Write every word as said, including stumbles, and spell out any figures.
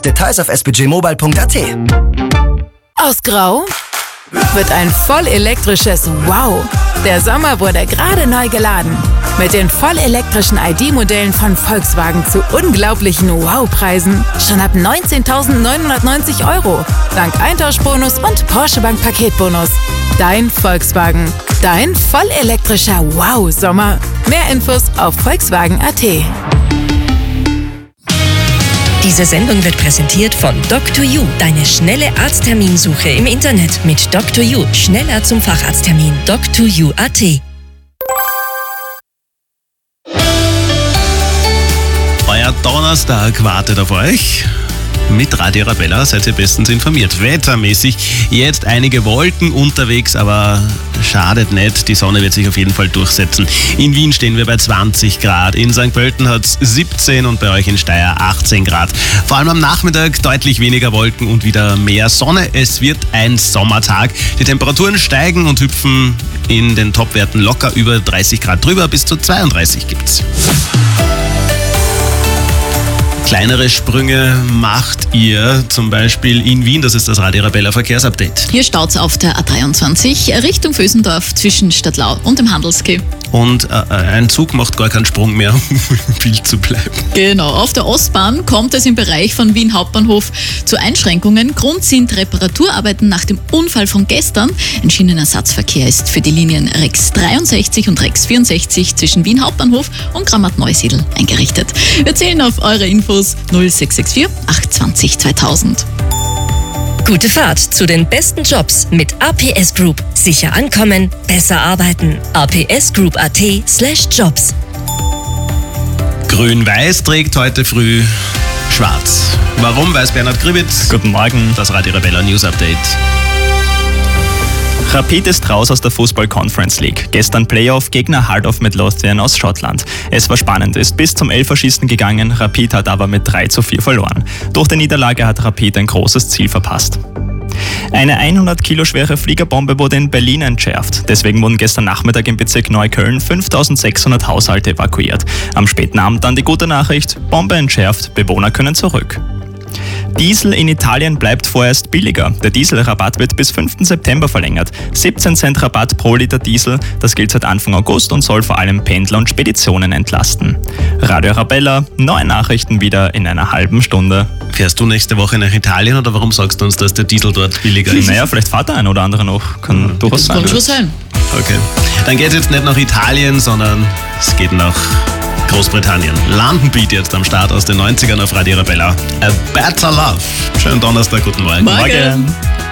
Details auf s b g mobile punkt a t. Aus Grau wird ein vollelektrisches Wow. Der Sommer wurde gerade neu geladen. Mit den vollelektrischen I D-Modellen von Volkswagen zu unglaublichen Wow-Preisen. Schon ab neunzehntausendneunhundertneunzig Euro. Dank Eintauschbonus und Porsche Bank Paketbonus. Dein Volkswagen. Dein vollelektrischer Wow-Sommer. Mehr Infos auf volkswagen punkt a t. Diese Sendung wird präsentiert von Doctor You, deine schnelle Arztterminsuche im Internet. Mit Doctor You, schneller zum Facharzttermin. Doctor You punkt a t. Euer Donnerstag wartet auf euch. Mit Radio Arabella seid ihr bestens informiert. Wettermäßig jetzt einige Wolken unterwegs, aber schadet nicht. Die Sonne wird sich auf jeden Fall durchsetzen. In Wien stehen wir bei zwanzig Grad. In Sankt Pölten hat es siebzehn und bei euch in Steyr achtzehn Grad. Vor allem am Nachmittag deutlich weniger Wolken und wieder mehr Sonne. Es wird ein Sommertag. Die Temperaturen steigen und hüpfen in den Topwerten locker über dreißig Grad drüber. Bis zu zweiunddreißig gibt's. Kleinere Sprünge macht ihr zum Beispiel in Wien. Das ist das Radio Arabella Verkehrsupdate. Hier staut's auf der A dreiundzwanzig Richtung Vösendorf zwischen Stadtlau und dem Handelskeh. Und äh, ein Zug macht gar keinen Sprung mehr, um im Bild zu bleiben. Genau, auf der Ostbahn kommt es im Bereich von Wien Hauptbahnhof zu Einschränkungen. Grund sind Reparaturarbeiten nach dem Unfall von gestern. Ein Schienenersatzverkehr ist für die Linien Rex dreiundsechzig und Rex vierundsechzig zwischen Wien Hauptbahnhof und Grammat-Neusiedl eingerichtet. Wir zählen auf eure Infos null sechs sechs vier acht zwei null zweitausend. Gute Fahrt zu den besten Jobs mit A P S Group. Sicher ankommen, besser arbeiten. a p s group punkt a t slash jobs. Grün-Weiß trägt heute früh schwarz. Warum, weiß Bernhard Gribitz. Guten Morgen. Das Radio Arabella News Update. Rapid ist raus aus der Fußball Conference League. Gestern Playoff, Gegner Heart of Midlothian aus Schottland. Es war spannend, ist bis zum Elferschießen gegangen, Rapid hat aber mit drei zu vier verloren. Durch die Niederlage hat Rapid ein großes Ziel verpasst. Eine hundert Kilo schwere Fliegerbombe wurde in Berlin entschärft. Deswegen wurden gestern Nachmittag im Bezirk Neukölln fünftausendsechshundert Haushalte evakuiert. Am späten Abend dann die gute Nachricht, Bombe entschärft, Bewohner können zurück. Diesel in Italien bleibt vorerst billiger. Der Dieselrabatt wird bis fünften September verlängert. siebzehn Cent Rabatt pro Liter Diesel. Das gilt seit Anfang August und soll vor allem Pendler und Speditionen entlasten. Radio Arabella, neue Nachrichten wieder in einer halben Stunde. Fährst du nächste Woche nach Italien oder warum sagst du uns, dass der Diesel dort billiger ist? Naja, vielleicht fährt der ein oder andere noch. Kann mhm. durchaus sein. Kann schon sein. Okay. Dann geht es jetzt nicht nach Italien, sondern es geht nach Großbritannien. London Beat jetzt am Start aus den neunzigern auf Radio Arabella. A Better Love. Schönen Donnerstag, guten Morgen. Morgen. Morgen.